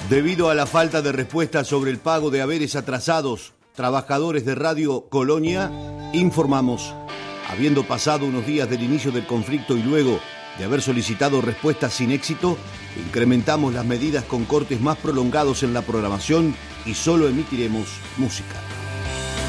Debido a la falta de respuesta sobre el pago de haberes atrasados, trabajadores de Radio Colonia, informamos, habiendo pasado unos días del inicio del conflicto y luego de haber solicitado respuestas sin éxito, incrementamos las medidas con cortes más prolongados en la programación y solo emitiremos música.